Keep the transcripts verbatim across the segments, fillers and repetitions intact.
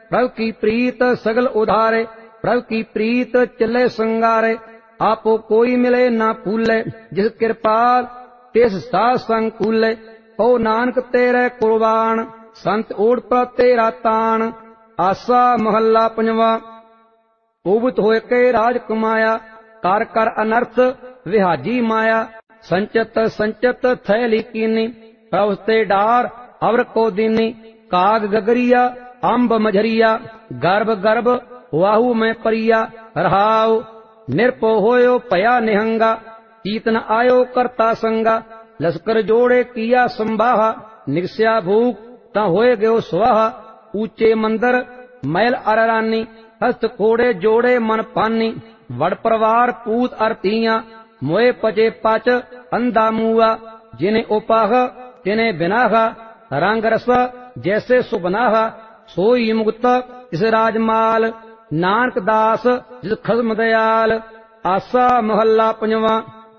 प्रभु की प्रीत सगल उधारे, प्रभु की प्रीत चले संगारे। आपो कोई मिले ना फूले, जिस कृपाल तिस साध संग कूले। ओ नानक तेरे कुर्बान, संत ओढ़ पर तेरा तान। आसा महला पंजवा। उबत होए के राज कमाया, कर कर अनर्थ विहाजी माया। संचत संचत थैली कीनी, प्रभु ते डार अवर को दीनी। काग गगरिया अम्ब मझरिया, गर्भ गर्भ वाहू में परिया। रहाओ निरपो होयो पया निहंगा, चीतन आयो करता संगा। लश्कर जोड़े किया संबाहा, निगस्या भूख ता होए गयो स्वाहा। ऊंचे मंदिर मैल अरानी, हस्त कोड़े जोड़े मन पानी। वड़ परवार पूत अरतियां, मोए पचे पाच अंधा मुआ। जिन्हें उपाह तिने बिनाहा, रंग रस जैसे सुबनाहा। सोई मुक्त इस राजमाल, नानक दास जिस खसम दयाल। आसा महला पंजवा।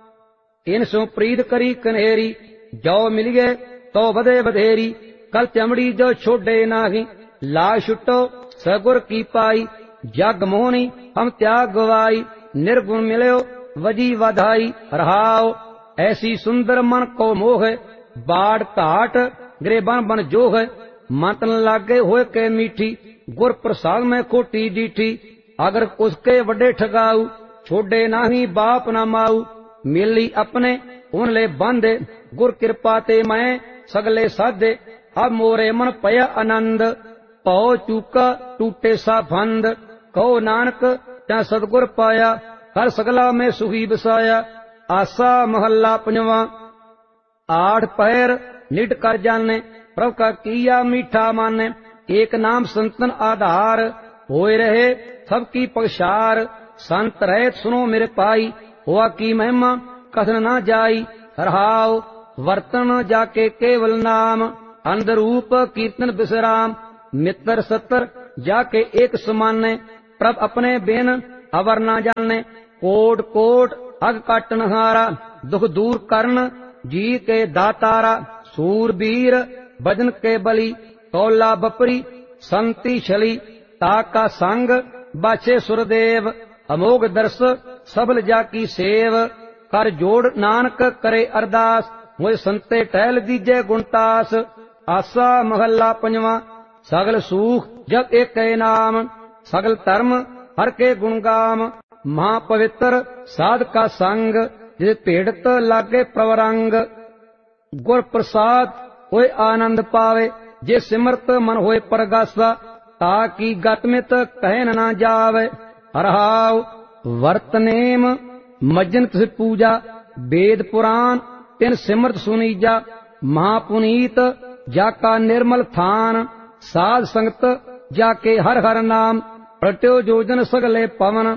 इन सो प्रीत करी कन्हेरी, जो मिल गए तो बधे बधेरी। कल चमड़ी जो छोड़े नाही, लाज छुटो सगुर की पाई। जग मोहनी हम त्याग गवाई, निर्गुण मिलो वजी वाधाई। रहाओ ऐसी सुंदर मन को मोह, बाढ़ घाट गिरे बन बन जोह। मंतन लागे होए के मीठी, गुर प्रसाद में खोटी डीठी। अगर उसके वड्डे ठगाऊ, छोड़े नाही बाप न माऊ। मिली अपने उन ले बंदे, गुर कृपा ते मैं सगले साधे। अब मोरे मन पया आनंद, पौ चूका टूटे सा फंद। कहो नानक त्या सतगुर पाया, हर सगला में सुखी बसाया। आसा महला पंजवा। आठ पैर निट कर जाने, प्रभु का किया मीठा माने। एक नाम संतन आधार, होए रहे सबकी पक्षार। संत रहे सुनो मेरे पाई, हुआ की महिमा कथन ना जाई। रहाओ वर्तन जाके केवल नाम, अंधरूप कीर्तन विश्राम। मित्र सत्र जाके एक समाने, प्रभ अपने बेन अवर ना जाने। कोट कोट अग काटन हारा, दुख दूर करन जी के दातारा। सूरबीर भजन के बली, कौला बपरी संति छली। ताका संग बाछे सुरदेव, अमोघ दर्श सबल जाकी सेव। कर जोड़ नानक करे अरदास, मोए संते टहल दीजे गुणतास। आसा महला पंजवा। सगल सुख जब एक नाम, सगल धर्म हर के गुणगाम। महापवित्र साध का संग, जिस भेड़त लागे प्रवरंग। गुर प्रसाद होए आनंद पावे, जे सिमरत मन होए परगासा। ताकि गत में त कहन ना जावे। रहाओ वर्तनेम मज्जन तिस पूजा, वेद पुराण तिन सिमरत सुनीजा। महापुनीत जाका निर्मल थान, साध संगत जाके हर हर नाम। प्रट्यो जोजन सगले पवन,